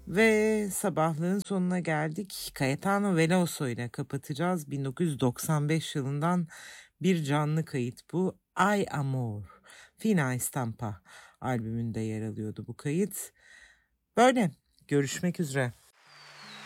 Ve sabahlığın sonuna geldik. Caetano Veloso ile kapatacağız. 1995 yılından bir canlı kayıt bu. Ay Amor. Fina Estampa albümünde yer alıyordu bu kayıt. Böyle görüşmek üzere.